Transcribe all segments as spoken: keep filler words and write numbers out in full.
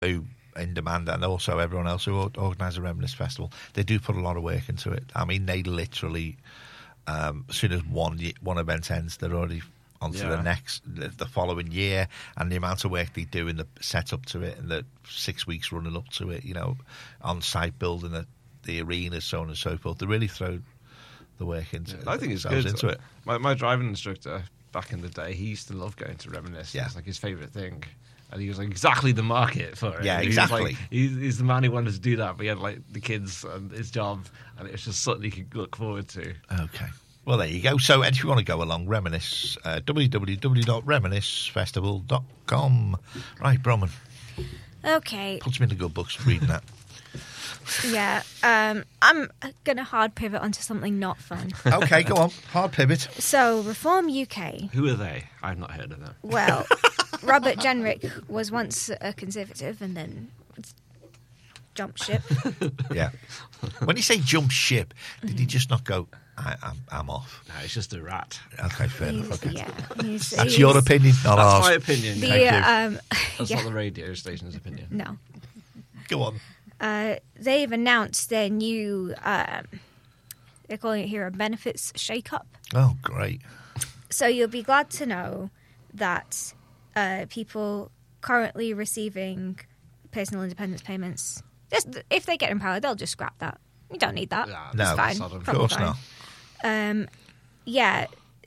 who in demand, and also everyone else who organise a Reminisce Festival, they do put a lot of work into it. I mean, they literally, um, as soon as one one event ends, they're already on to Yeah. the next, the, the following year, and the amount of work they do in the setup to it, and the six weeks running up to it, you know, on site building the, the arenas, so on and so forth. They really throw the work into Yeah, I think it's themselves good. into it. My, my driving instructor back in the day, he used to love going to Reminisce. Yeah. It's like his favourite thing. And he was like exactly the market for it. Yeah, He was exactly. like- he's, he's the man who wanted to do that, but he had like the kids and his job, and it was just something he could look forward to. Okay. Well, there you go. So, and if you want to go along, Reminisce, uh, w w w dot reminisce festival dot com. Right, Bronwyn, Okay, puts me in the good books reading that. yeah. Um, I'm going to hard pivot onto something not fun. Okay, go on. Hard pivot. So, Reform U K. Who are they? I've not heard of them. Well, Robert Jenrick was once a Conservative and then jumped ship. Yeah. When you say jump ship, did he just not go, I, I'm, I'm off? No, it's just a rat. Okay, fair He's- enough. Okay. Yeah, he's, That's he's- your opinion, not That's ours. my opinion. The, Thank you. um, That's yeah, not the radio station's opinion. no. Go on. Uh, they've announced their new, um, they're calling it here a benefits shake-up. Oh, great. So you'll be glad to know that uh, people currently receiving personal independence payments, just, if they get empowered, they'll just scrap that. You don't need that. Yeah, It's No, fine. sod 'em. Of Probably course fine. not. Um, yeah.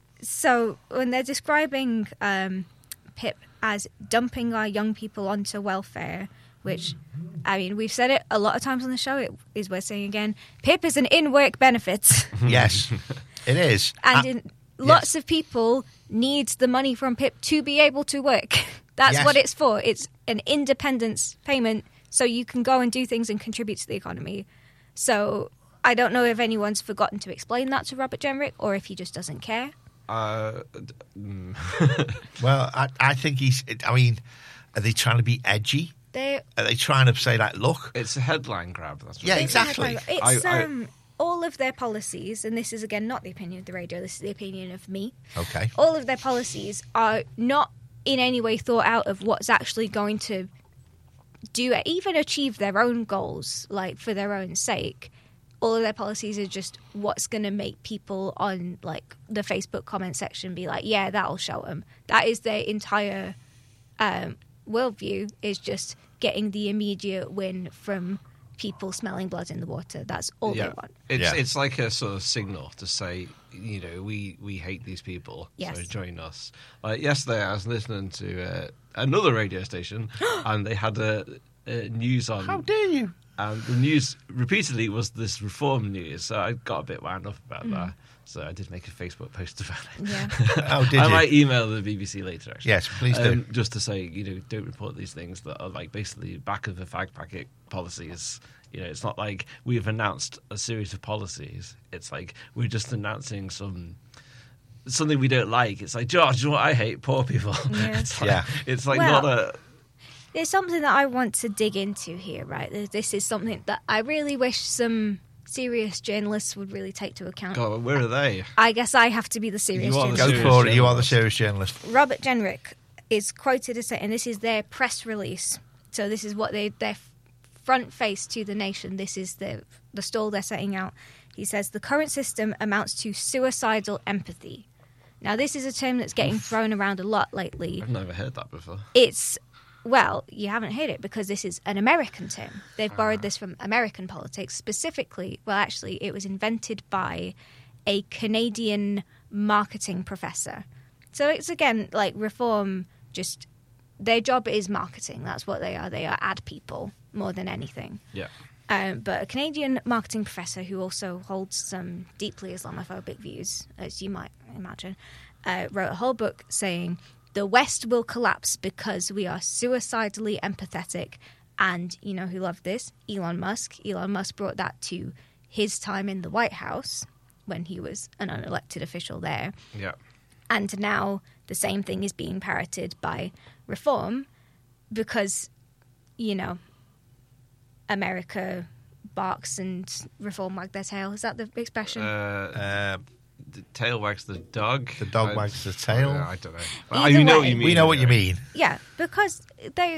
So when they're describing um, P I P as dumping our young people onto welfare, which, I mean, we've said it a lot of times on the show, it is worth saying again, P I P is an in-work benefit. Yes, it is. And Uh, in, lots of people need the money from P I P to be able to work. That's Yes. what it's for. It's an independence payment so you can go and do things and contribute to the economy. So I don't know if anyone's forgotten to explain that to Robert Jenrick or if he just doesn't care. Uh, d- mm. Well, I, I think he's, I mean, are they trying to be edgy? They Are they trying to say, like, look, It's a headline grab. That's what Yeah, it is. exactly. It's I- I- um, all of their policies, and this is again not the opinion of the radio, this is the opinion of me. okay. All of their policies are not in any way thought out of what's actually going to do, even achieve their own goals, like for their own sake. All of their policies are just what's going to make people on like the Facebook comment section be like, yeah, that'll show them. That is their entire um, worldview, is just getting the immediate win from people smelling blood in the water. That's all yeah. they want. It's Yeah. it's like a sort of signal to say, you know, we, we hate these people, Yes. so join us. Like yesterday, I was listening to uh, another radio station, and they had a, a news on. How dare you? And the news repeatedly was this reform news, so I got a bit wound up about that. So I did make a Facebook post about it. Yeah. Oh, did I you? might email the B B C later, actually. Yes, please do. Um, just to say, you know, don't report these things that are like basically back of the fag packet policies. You know, it's not like we've announced a series of policies. It's like we're just announcing some something we don't like. It's like, George, you know what I hate? Poor people. Yeah. it's like, Yeah. It's like Well- not a. There's something that I want to dig into here, right? There's- This is something that I really wish some serious journalists would really take to account. God, where are they? I guess I have to be the serious You are the journalist. Go serious for it. You are the journalist. serious journalist. Robert Jenrick is quoted as saying, and this is their press release, so this is what they their front face to the nation. This is the the stall they're setting out. He says the current system amounts to suicidal empathy. Now, this is a term that's getting thrown around a lot lately. I've never heard that before. It's, well, you haven't heard it because this is an American term. They've borrowed this from American politics. Specifically, well, actually, it was invented by a Canadian marketing professor. So it's, again, like Reform, just their job is marketing. That's what they are. They are ad people more than anything. Yeah. Um, but a Canadian marketing professor who also holds some deeply Islamophobic views, as you might imagine, uh, wrote a whole book saying the West will collapse because we are suicidally empathetic. And you know who loved this? Elon Musk. Elon Musk brought that to his time in the White House when he was an unelected official there. Yeah. And now the same thing is being parroted by Reform because, you know, America barks and Reform wag their tail. Is that the expression? Uh, Uh, the tail wags the dog. The dog I- wags the tail. Uh, I don't know. Well, Either you know way. what you mean. we know what you anyway. mean. yeah, because they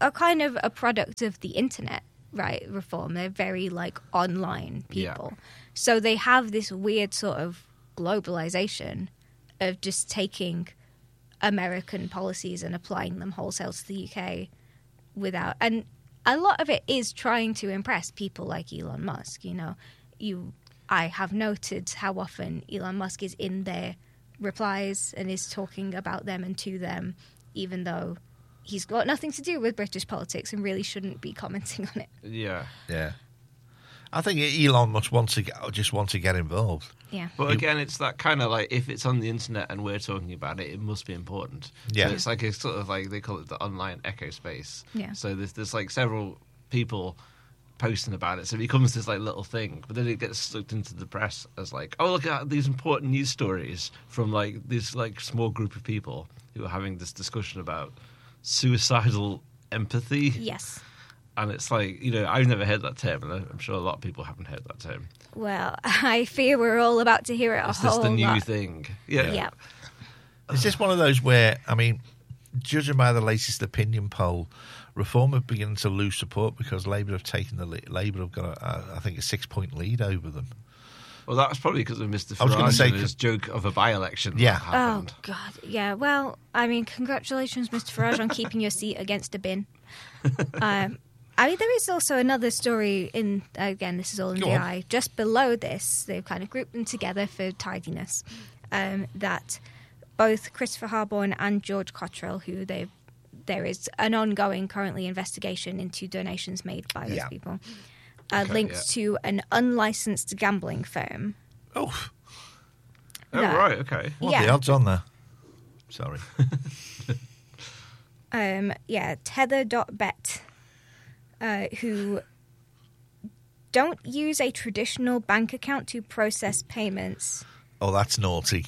are kind of a product of the internet, right? Reform. They're very like online people. Yeah. So they have this weird sort of globalization of just taking American policies and applying them wholesale to the U K without, and a lot of it is trying to impress people like Elon Musk. You know, you, I have noted how often Elon Musk is in their replies and is talking about them and to them, even though he's got nothing to do with British politics and really shouldn't be commenting on it. Yeah. Yeah. I think Elon must want to get, just want to get involved. Yeah. But again, it's that kind of like, if it's on the internet and we're talking about it, it must be important. Yeah. So it's like a sort of like, they call it the online echo space. Yeah. So there's, there's like several people posting about it. So it becomes this like little thing. But then it gets sucked into the press as like, oh, look at these important news stories from like this like small group of people who are having this discussion about suicidal empathy. Yes. And it's like, you know, I've never heard that term, and I'm sure a lot of people haven't heard that term. Well, I fear we're all about to hear it a It's just whole the new lot. thing. Yeah. Yeah. It's just one of those where, I mean, judging by the latest opinion poll, Reform have begun to lose support because Labour have taken the lead. Labour have got, a, a, I think, a six-point lead over them. Well, that was probably because of Mister I was gonna Farage say, and his joke of a by-election. Yeah. That happened. Oh, God. Yeah, well, I mean, congratulations, Mister Farage, on keeping your seat against a bin. Um, I mean, there is also another story in, again, this is all in Go the on. eye. Just below this, they've kind of grouped them together for tidiness, um, that both Christopher Harborne and George Cottrell, who they've, there is an ongoing currently investigation into donations made by those Yeah. people, are Okay, linked yeah. to an unlicensed gambling firm. Oh, Oh, that- right, okay. what Yeah. are the odds on there? Sorry. Um, yeah, Tether dot bet, uh, who don't use a traditional bank account to process payments. Oh, that's naughty.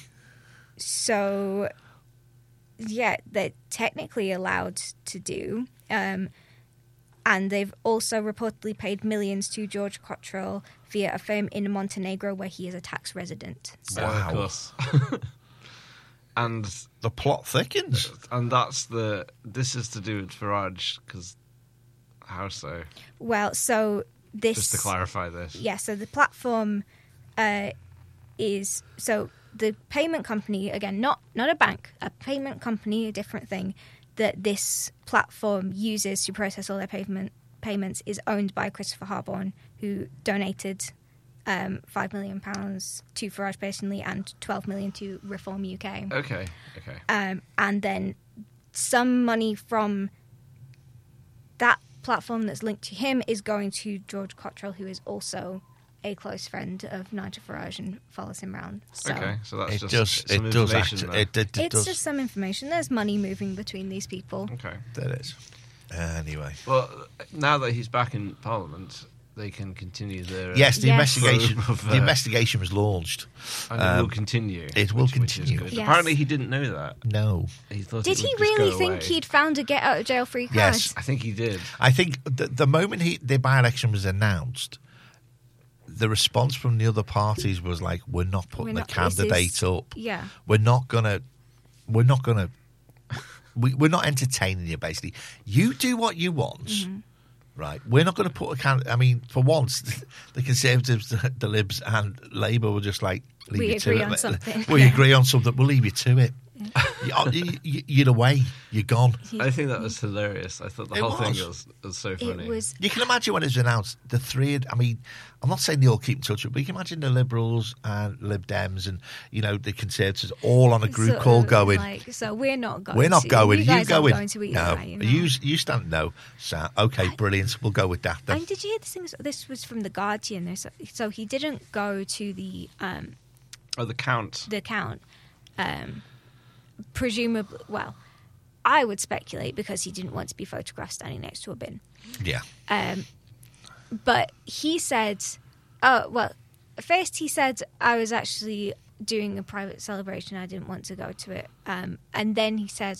So, yeah, they're technically allowed to do. Um, and they've also reportedly paid millions to George Cottrell via a firm in Montenegro where he is a tax resident. So, Yeah, Wow. of course. and The plot thickens. and that's the... This is to do with Farage, because... How so? well, so this... Just to clarify this. Yeah, so the platform uh, is so the payment company, again, not not a bank, a payment company, a different thing that this platform uses to process all their payment payments is owned by Christopher Harborne, who donated um, five million pounds to Farage personally and twelve million to Reform U K. Okay, okay. Um, and then some money from that platform that's linked to him is going to George Cottrell, who is also a close friend of Nigel Farage and follows him around. So Okay, so that's It just does. some It does. Act, information there. it, it, it it's does. just some information. There's money moving between these people. Okay. There is. Anyway. Well, now that he's back in Parliament, they can continue their... uh, Yes, the Yes. investigation. Of, uh, the investigation was launched. And it Um, will continue. it will which- which is continue. good. Yes. Apparently he didn't know that. No, He thought Did it he would just really go think away. he'd found a get out of jail free card? Yes. I think he did. I think the, the moment he the by-election was announced, the response from the other parties was like, "We're not putting We're not- the this candidate is- up. Yeah. We're not gonna. We're not gonna. we, we're not entertaining you. Basically, you do what you want." Mm-hmm. Right, we're not going to put a can. I mean, for once, the Conservatives, the, the Libs, and Labour were just like, leave We you to agree it, on mate. something. We Yeah. agree on something. We'll leave you to it. You, you, you're away. You're gone. I think that was hilarious. I thought the It whole thing was. was, was so funny. It was You can imagine when it was announced, the three. I mean, I'm not saying they all keep in touch, but you can imagine the Liberals and Lib Dems and you know the Conservatives all on a group sort call of going. like, so we're not going. We're not to. going. You You, guys going? aren't going to either. no, are you? No. you you stand no. So okay, brilliant. We'll go with that then. And did you hear this thing? This was from the Guardian. There's- So he didn't go to the um, oh, the count. the count. Um, presumably, well, I would speculate because he didn't want to be photographed standing next to a bin. Yeah, Um, but he said, oh, well, first he said, I was actually doing a private celebration. I didn't want to go to it. Um, and then he said,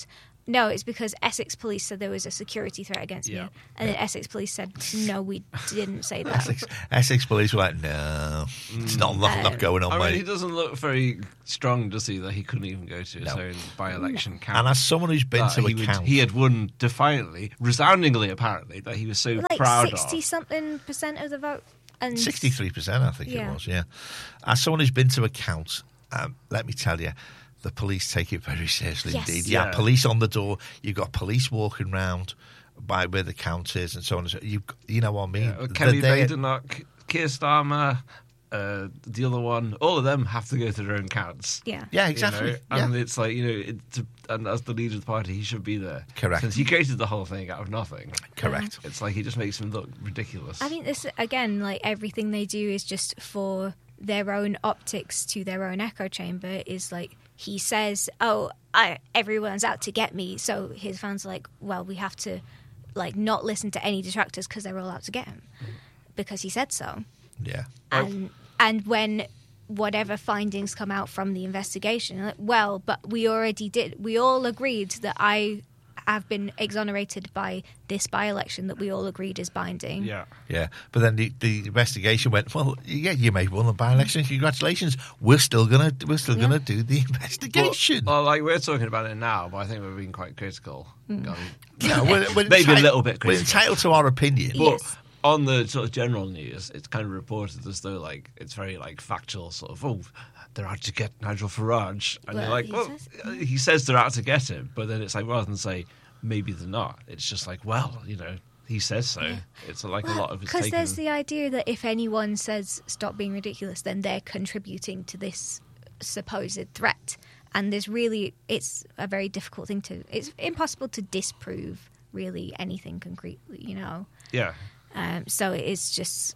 no, it's because Essex Police said there was a security threat against Yeah. me. And then Essex Police said, no, we didn't say that. Essex, Essex police were like, no, it's not, not, not going on, I mean, mate. he doesn't look very strong, does he, that he couldn't even go to his No. own by-election count. And as someone who's been that to he, a would- count, he had won defiantly, resoundingly apparently, that he was so Like proud sixty-something percent of the vote. And sixty-three percent, I think Yeah. it was, yeah. As someone who's been to a count, um, let me tell you, the police take it very seriously Yes. indeed. You Yeah. have police on the door, you've got police walking round by where the count is and so on and so you you know what I of... mean? Yeah, They're Kemi there- Badenoch, Keir Starmer, uh, the other one, all of them have to go to their own counts. Yeah. Yeah, you exactly. know? yeah. And it's like, you know, it, to, and as the leader of the party, he should be there. Correct. Since he created the whole thing out of nothing. Correct. It's like he just makes him look ridiculous. I think this, again, like everything they do is just for their own optics to their own echo chamber. Is like he says, oh, I, everyone's out to get me. So his fans are like, well, we have to like not listen to any detractors because they're all out to get him because he said so. Yeah. And and when whatever findings come out from the investigation, like, well, but we already did. We all agreed that I have been exonerated by this by-election that we all agreed is binding. yeah. Yeah, but then the, the investigation went. Well, yeah, you made one of the by-elections. Congratulations. We're still gonna we're still Yeah. gonna do the investigation. Well, like we're talking about it now, but I think we're being quite critical. Mm. Gone- Yeah, we're, we're Maybe a enti- little bit We're critical. entitled to our opinion. Yeah. But Yes. on the sort of general news, it's kind of reported as though like it's very like factual, sort of. Oh, they're out to get Nigel Farage, and Well, you're like, he well, says- uh, he says they're out to get him, but then it's like rather than say maybe they're not, it's just like, well, you know, he says so. It's like a lot of it's Because taken. there's the idea that if anyone says stop being ridiculous, then they're contributing to this supposed threat. And there's really, it's a very difficult thing to, it's impossible to disprove really anything concretely, you know. yeah. Um, so it is just,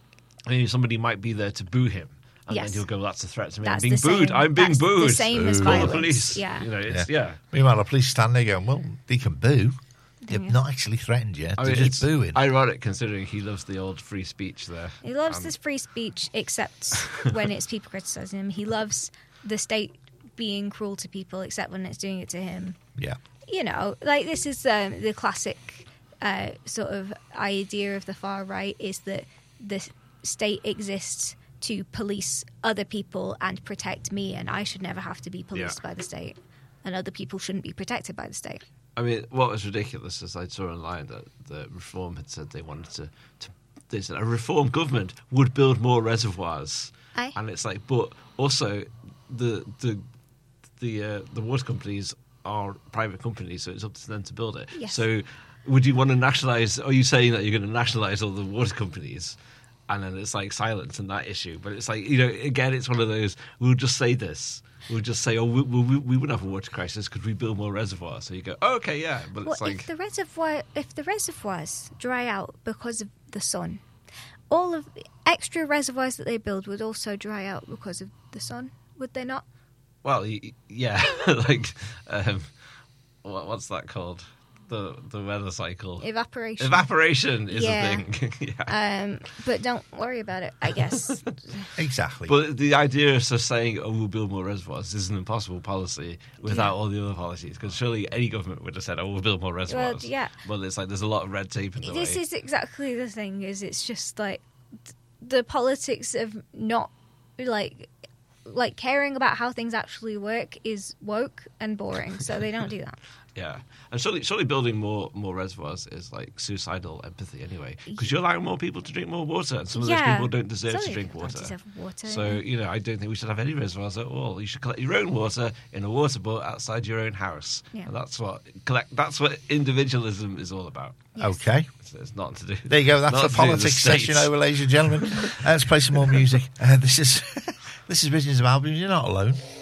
I mean, somebody might be there to boo him. And Yes. then he'll go, that's a threat to me. That's I'm being the booed. same- I'm being that's the booed. same as Call the violence. police. Yeah. You know, it's, yeah. Meanwhile, the police stand there going, "Well, they can boo. They've Yeah. not actually threatened you. I They're mean, just it's booing." ironic considering he loves the old free speech there. he loves Um, this free speech except when it's people criticizing him. He loves the state being cruel to people except when it's doing it to him. Yeah, You know, like this is um, the classic uh, sort of idea of the far right is that the state exists to police other people and protect me, and I should never have to be policed Yeah. by the state, and other people shouldn't be protected by the state. I mean, what was ridiculous is I saw online that the Reform had said they wanted to, to they said a Reform government would build more reservoirs, Aye. and it's like, but also the the the uh, the water companies are private companies, so it's up to them to build it. Yes. So, would you want to nationalize? Are you saying that you're going to nationalize all the water companies? And then it's like silence on that issue, but it's like, you know, again, it's one of those. We'll just say this. We'll just say, oh, we, we, we wouldn't have a water crisis because we build more reservoirs. So you go, oh, okay, yeah, but Well, it's like, if the reservoir, if the reservoirs dry out because of the sun, all of the extra reservoirs that they build would also dry out because of the sun, would they not? well, y- yeah, like, um, what, what's that called? The the weather cycle. Evaporation. Evaporation is Yeah. a thing. yeah. um, but don't worry about it, I guess. exactly. But the idea of just saying, oh, we'll build more reservoirs is an impossible policy without Yeah. all the other policies. Because surely any government would have said, oh, we'll build more reservoirs. yeah. Well, it's like there's a lot of red tape in the This way. is exactly the thing. Is it's just like th- the politics of not like like caring about how things actually work is woke and boring. So they don't do that. Yeah, and surely, surely building more more reservoirs is like suicidal empathy anyway, because you're allowing more people to drink more water, and some of those Yeah. people don't deserve Some to people drink don't water. deserve water, So yeah. you know, I don't think we should have any reservoirs at all. You should collect your own water in a water butt outside your own house. Yeah. And that's what collect. That's what individualism is all about. okay. It's, it's not to do. There you go. That's not the to do with politics states. session over, ladies and gentlemen. Uh, let's play some more music. Uh, this is this is Visions of Albion. You're not alone.